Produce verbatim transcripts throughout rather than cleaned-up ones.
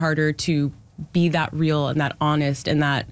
harder to be that real and that honest and that,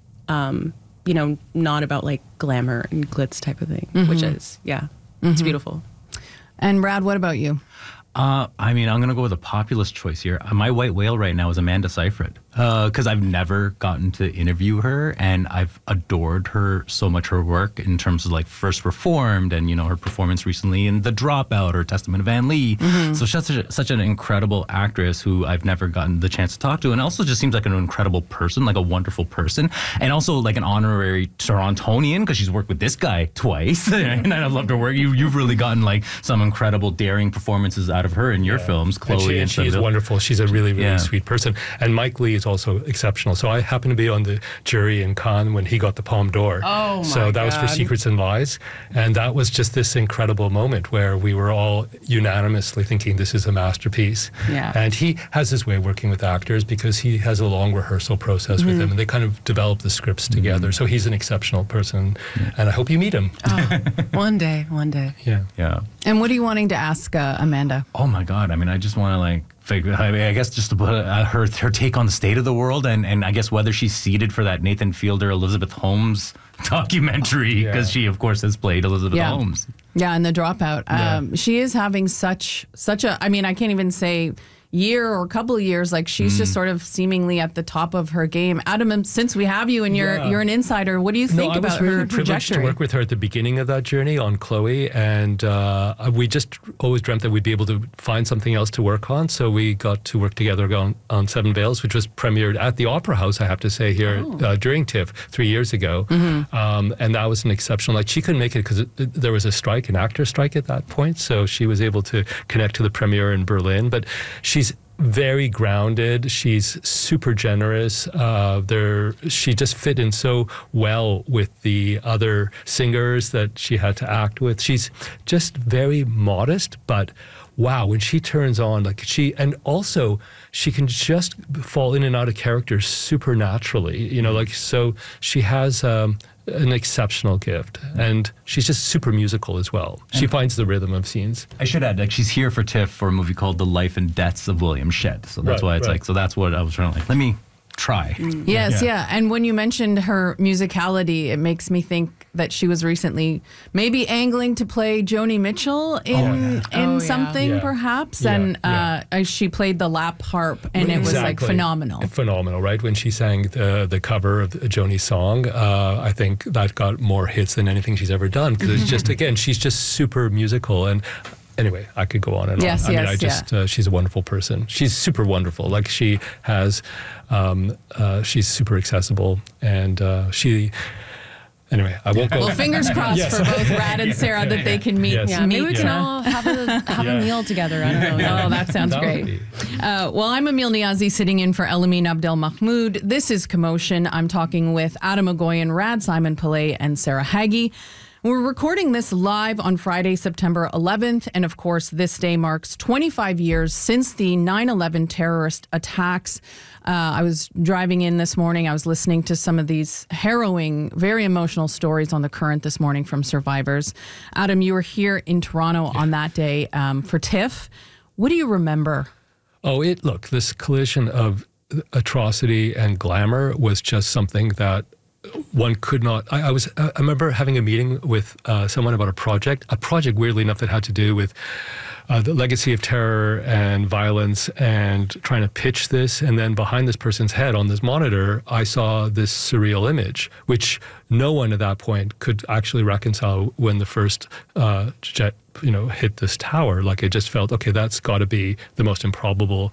um, you know, not about like glamour and glitz type of thing, mm-hmm. which is, yeah, mm-hmm. it's beautiful. And Brad, what about you? Uh, I mean, I'm going to go with a populist choice here. My white whale right now is Amanda Seyfried, because uh, I've never gotten to interview her, and I've adored her so much, her work in terms of like First Reformed and, you know, her performance recently in The Dropout or Testament of Anne Lee. Mm-hmm. So she's such, a, such an incredible actress who I've never gotten the chance to talk to, and also just seems like an incredible person, like a wonderful person, and also like an honorary Torontonian, because she's worked with this guy twice, and I've loved her work. You, you've really gotten like some incredible, daring performances out of her in your yeah. films, Chloe. And she, and she is wonderful. She's a really, really yeah. sweet person. And Mike Lee is also exceptional. So I happened to be on the jury in Cannes when he got the Palme d'Or. Oh, my So that God. was for Secrets and Lies. And that was just this incredible moment where we were all unanimously thinking this is a masterpiece. Yeah. And he has his way of working with actors because he has a long rehearsal process mm-hmm. with them. And they kind of develop the scripts mm-hmm. together. So he's an exceptional person. Yeah. And I hope you meet him. Oh, one day, one day. Yeah. Yeah. And what are you wanting to ask uh, Amanda? Oh my God! I mean, I just want to like figure. I, mean, I guess just to put uh, her her take on the state of the world, and and I guess whether she's seated for that Nathan Fielder, Elizabeth Holmes documentary, because yeah. she of course has played Elizabeth yeah. Holmes. Yeah, in The Dropout, Yeah. um, she is having such such a. I mean, I can't even say year or couple of years. Like she's mm. just sort of seemingly at the top of her game. Adam, since we have you and you're yeah. you're an insider, what do you think no, about I was really her privileged trajectory? to work with her at the beginning of that journey on Chloe, and uh, we just always dreamt that we'd be able to find something else to work on. So we got to work together on, on Seven Veils, which was premiered at the Opera House, I have to say, here oh. uh, during TIFF three years ago. Mm-hmm. Um, and that was an exceptional. Like she couldn't make it because there was a strike, an actor strike at that point. So she was able to connect to the premiere in Berlin. But she's very grounded. She's super generous. Uh, there, she just fit in so well with the other singers that she had to act with. She's just very modest, but wow, when she turns on, like she, and also she can just fall in and out of character supernaturally. You know, like so she has. Um, an exceptional gift, and she's just super musical as well. She and finds the rhythm of scenes. I should add, like, she's here for TIFF for a movie called The Life and Deaths of William Shedd. So that's right, why it's right. like, so that's what I was trying to like, let me try. Mm. Yes, yeah. yeah. And when you mentioned her musicality, it makes me think that she was recently maybe angling to play Joni Mitchell in oh, yeah. in oh, something, yeah. perhaps. Yeah, and yeah. Uh, she played the lap harp, and exactly. it was like phenomenal. Phenomenal, right? When she sang the, the cover of Joni's song, uh, I think that got more hits than anything she's ever done. Because it's just, again, she's just super musical. And anyway, I could go on and yes, on. I yes, mean, I just, yeah. uh, she's a wonderful person. She's super wonderful. Like she has, um, uh, she's super accessible, and uh, she, anyway, I won't go. Well, fingers crossed yes. for both Brad and Sarah that they can meet. Yes. Yeah, maybe we meet, can uh, all have a have Yeah. a meal together. I don't know. Oh, that sounds That would great. be- Uh, well, I'm Emil Niazi sitting in for Elamine Abdel Mahmoud. This is Commotion. I'm talking with Adam Agoyan, Rad Simon Pillay, and Sarah Haggie. We're recording this live on Friday, September eleventh, and of course, this day marks twenty-five years since the nine eleven terrorist attacks. Uh, I was driving in this morning. I was listening to some of these harrowing, very emotional stories on The Current this morning from survivors. Adam, you were here in Toronto yeah. on that day um, for TIFF. What do you remember? Oh, it look, this collision of atrocity and glamour was just something that one could not. I, I was. I remember having a meeting with uh, someone about a project. A project, weirdly enough, that had to do with uh, the legacy of terror and violence, and trying to pitch this. And then behind this person's head on this monitor, I saw this surreal image, which no one at that point could actually reconcile when the first uh, jet, you know, hit this tower. Like it just felt, okay, that's got to be the most improbable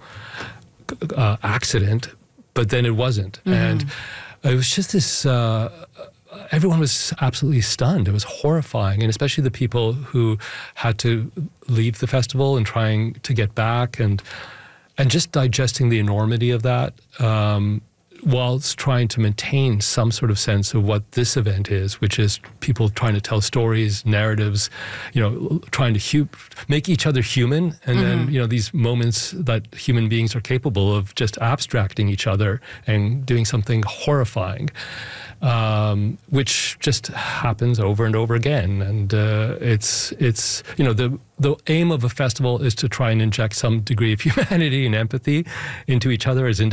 uh, accident. But then it wasn't, mm-hmm. and it was just this, uh, everyone was absolutely stunned. It was horrifying, and especially the people who had to leave the festival and trying to get back, and and just digesting the enormity of that, um, whilst trying to maintain some sort of sense of what this event is, which is people trying to tell stories, narratives, you know, trying to hu- make each other human. And mm-hmm. then, you know, these moments that human beings are capable of just abstracting each other and doing something horrifying, um, which just happens over and over again. And uh, it's, it's, you know, the, the aim of a festival is to try and inject some degree of humanity and empathy into each other as individuals.